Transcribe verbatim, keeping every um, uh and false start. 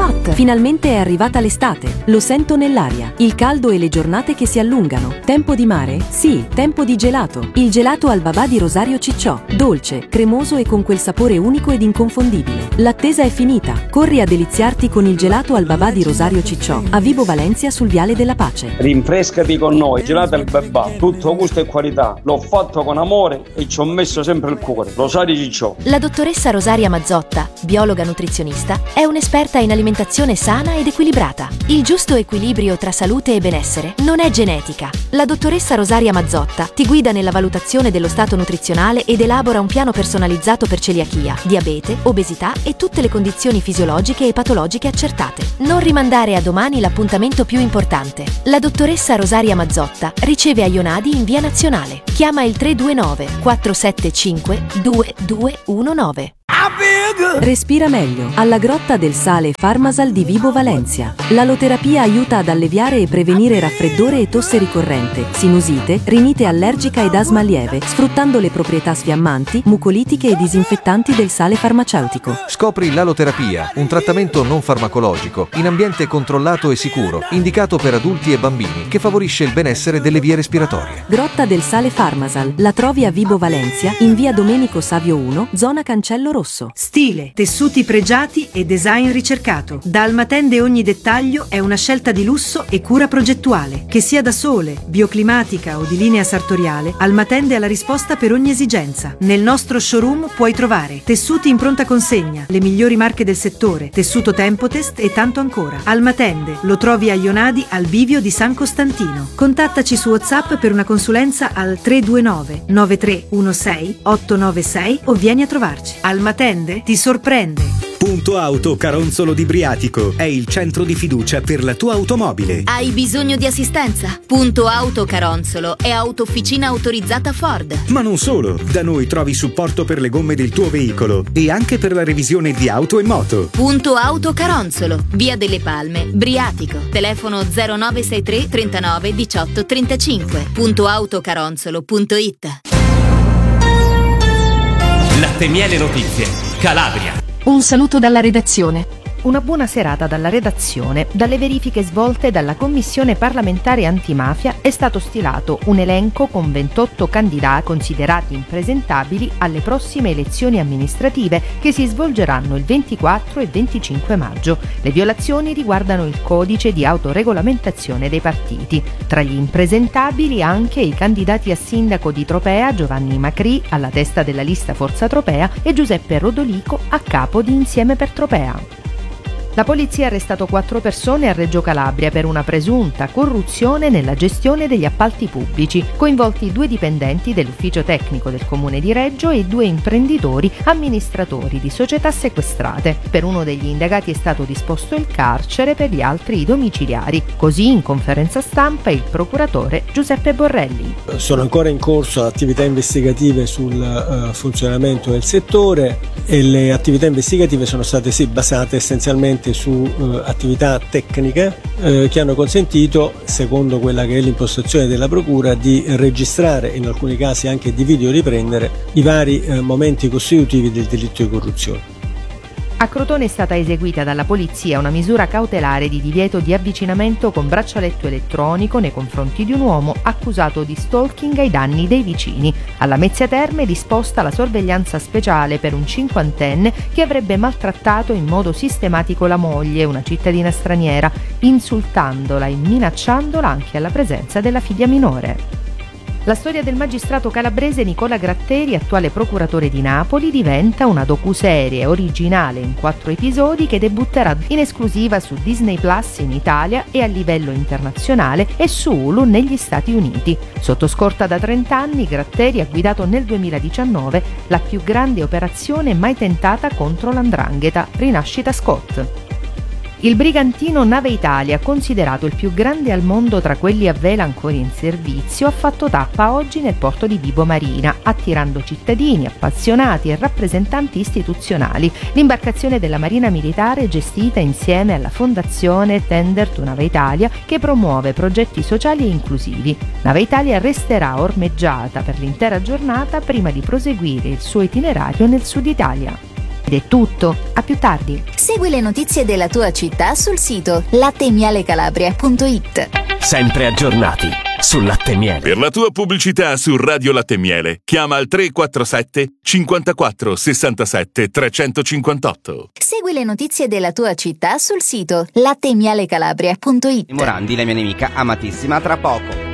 hot. Finalmente è arrivata l'estate, lo sento nell'aria, il caldo e le giornate che si allungano. Tempo di mare? Sì, tempo di gelato. Il gelato al babà di Rosario Cicciò, dolce, cremoso e con quel sapore unico ed inconfondibile. L'attesa è finita, corri a deliziarti con il gelato al babà di Rosario Cicciò, a Vibo Valencia sul Viale della Pace. Rinfrescati con noi, gelato al babà, tutto gusto e qualità. L'ho fatto con amore e ci ho messo sempre il cuore. Rosario Cicciò. La dottoressa Rosaria Mazzotta, biologa nutrizionista, è un'esperta in alimentazione sana ed equilibrata. Il giusto equilibrio tra salute e benessere non è genetica. La dottoressa Rosaria Mazzotta ti guida nella valutazione dello stato nutrizionale ed elabora un piano personalizzato per celiachia, diabete, obesità e tutte le condizioni fisiologiche e patologiche accertate. Non rimandare a domani l'appuntamento più importante. La dottoressa Rosaria Mazzotta riceve a Ionadi in via Nazionale. Chiama il tre due nove quattro sette cinque due due uno nove. Respira meglio. Alla Grotta del Sale Farmasal di Vibo Valencia. L'aloterapia aiuta ad alleviare e prevenire raffreddore e tosse ricorrente, sinusite, rinite allergica ed asma lieve, sfruttando le proprietà sfiammanti, mucolitiche e disinfettanti del sale farmaceutico. Scopri l'aloterapia, un trattamento non farmacologico, in ambiente controllato e sicuro, indicato per adulti e bambini, che favorisce il benessere delle vie respiratorie. Grotta del Sale Farmasal. La trovi a Vibo Valencia, in via Domenico Savio uno, zona Cancello Rosso. Stile, tessuti pregiati e design ricercato. Da Almatende ogni dettaglio è una scelta di lusso e cura progettuale. Che sia da sole, bioclimatica o di linea sartoriale, Almatende ha la risposta per ogni esigenza. Nel nostro showroom puoi trovare tessuti in pronta consegna, le migliori marche del settore, tessuto Tempotest e tanto ancora. Almatende lo trovi a Ionadi al bivio di San Costantino. Contattaci su WhatsApp per una consulenza al tre due nove nove tre uno sei otto nove sei o vieni a trovarci. Almatende ti sorprende. Punto Auto Caronzolo di Briatico è il centro di fiducia per la tua automobile. Hai bisogno di assistenza? Punto Auto Caronzolo è autofficina autorizzata Ford. Ma non solo, da noi trovi supporto per le gomme del tuo veicolo e anche per la revisione di auto e moto. Punto Auto Caronzolo, via delle Palme, Briatico. Telefono zero nove sei tre trentanove diciotto trentacinque. punto autocaronzolo punto it. Latte Miele Notizie, Calabria. Un saluto dalla redazione. Una buona serata dalla redazione. Dalle verifiche svolte dalla Commissione parlamentare antimafia è stato stilato un elenco con ventotto candidati considerati impresentabili alle prossime elezioni amministrative che si svolgeranno il ventiquattro e venticinque maggio. Le violazioni riguardano il codice di autoregolamentazione dei partiti. Tra gli impresentabili anche i candidati a sindaco di Tropea Giovanni Macri alla testa della lista Forza Tropea e Giuseppe Rodolico a capo di Insieme per Tropea. La polizia ha arrestato quattro persone a Reggio Calabria per una presunta corruzione nella gestione degli appalti pubblici, coinvolti due dipendenti dell'ufficio tecnico del comune di Reggio e due imprenditori amministratori di società sequestrate. Per uno degli indagati è stato disposto il carcere, per gli altri i domiciliari. Così in conferenza stampa il procuratore Giuseppe Borrelli. Sono ancora in corso attività investigative sul uh, funzionamento del settore e le attività investigative sono state sì basate essenzialmente su uh, attività tecniche uh, che hanno consentito, secondo quella che è l'impostazione della procura, di registrare, in alcuni casi anche di videoriprendere, i vari uh, momenti costitutivi del delitto di corruzione. A Crotone è stata eseguita dalla polizia una misura cautelare di divieto di avvicinamento con braccialetto elettronico nei confronti di un uomo accusato di stalking ai danni dei vicini. Alla Mezzia Terme è disposta la sorveglianza speciale per un cinquantenne che avrebbe maltrattato in modo sistematico la moglie, una cittadina straniera, insultandola e minacciandola anche alla presenza della figlia minore. La storia del magistrato calabrese Nicola Gratteri, attuale procuratore di Napoli, diventa una docuserie originale in quattro episodi che debutterà in esclusiva su Disney Plus in Italia e a livello internazionale e su Hulu negli Stati Uniti. Sotto scorta da trenta anni, Gratteri ha guidato nel duemiladiciannove la più grande operazione mai tentata contro l'Andrangheta, Rinascita Scott. Il brigantino Nave Italia, considerato il più grande al mondo tra quelli a vela ancora in servizio, ha fatto tappa oggi nel porto di Vibo Marina, attirando cittadini, appassionati e rappresentanti istituzionali. L'imbarcazione della Marina Militare è gestita insieme alla Fondazione Tender to Nave Italia, che promuove progetti sociali e inclusivi. Nave Italia resterà ormeggiata per l'intera giornata prima di proseguire il suo itinerario nel sud Italia. Ed è tutto, a più tardi. Segui le notizie della tua città sul sito latte e miele calabria punto it. Sempre aggiornati sul latte e miele. Per la tua pubblicità su Radio Latte e Miele, chiama al tre quattro sette cinquantaquattro sessantasette trecentocinquantotto. Segui le notizie della tua città sul sito latte e miele calabria punto it. Morandi, la mia nemica amatissima, tra poco.